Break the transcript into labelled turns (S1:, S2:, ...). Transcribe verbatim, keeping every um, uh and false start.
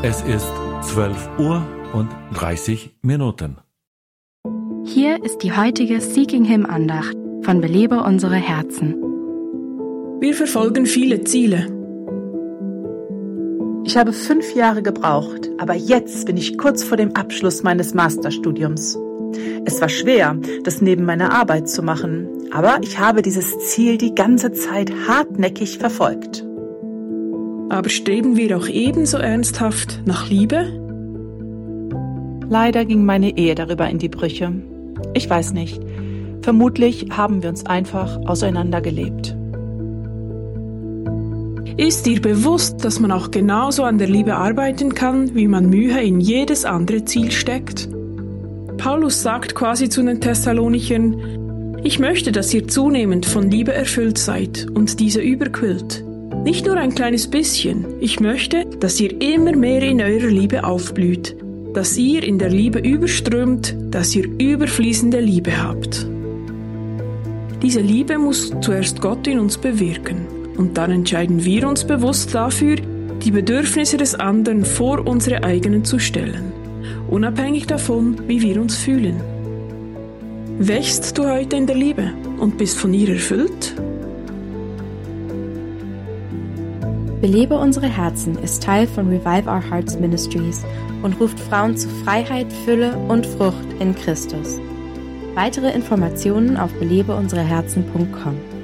S1: Es ist zwölf Uhr und dreißig Minuten.
S2: Hier ist die heutige Seeking Him Andacht von Belebe unsere Herzen.
S3: Wir verfolgen viele Ziele.
S4: Ich habe fünf Jahre gebraucht, aber jetzt bin ich kurz vor dem Abschluss meines Masterstudiums. Es war schwer, das neben meiner Arbeit zu machen, aber ich habe dieses Ziel die ganze Zeit hartnäckig verfolgt.
S3: Aber streben wir auch ebenso ernsthaft nach Liebe?
S4: Leider ging meine Ehe darüber in die Brüche. Ich weiß nicht. Vermutlich haben wir uns einfach auseinandergelebt.
S3: Ist dir bewusst, dass man auch genauso an der Liebe arbeiten kann, wie man Mühe in jedes andere Ziel steckt? Paulus sagt quasi zu den Thessalonichern: Ich möchte, dass ihr zunehmend von Liebe erfüllt seid und diese überquillt. Nicht nur ein kleines bisschen. Ich möchte, dass ihr immer mehr in eurer Liebe aufblüht, dass ihr in der Liebe überströmt, dass ihr überfließende Liebe habt. Diese Liebe muss zuerst Gott in uns bewirken. Und dann entscheiden wir uns bewusst dafür, die Bedürfnisse des anderen vor unsere eigenen zu stellen, unabhängig davon, wie wir uns fühlen. Wächst du heute in der Liebe und bist von ihr erfüllt?
S2: Belebe unsere Herzen ist Teil von Revive Our Hearts Ministries und ruft Frauen zu Freiheit, Fülle und Frucht in Christus. Weitere Informationen auf belebe unsere herzen punkt com.